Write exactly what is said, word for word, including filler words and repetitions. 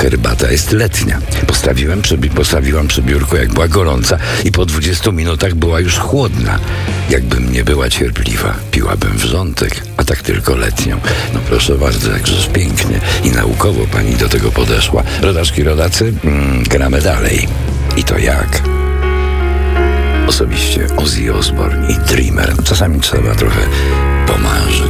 herbata jest letnia. Postawiłem przy, postawiłam przy biurku, jak była gorąca i po dwudziestu minutach była już chłodna. Jakbym nie była cierpliwa, piłabym wrzątek, a tak tylko letnią. No proszę bardzo, jakżeż pięknie i naukowo pani do tego podeszła. Rodaczki, rodacy, mm, gramy dalej. I to jak? Osobiście Ozzy Osbourne i Dreamer. Czasami trzeba trochę pomarzyć.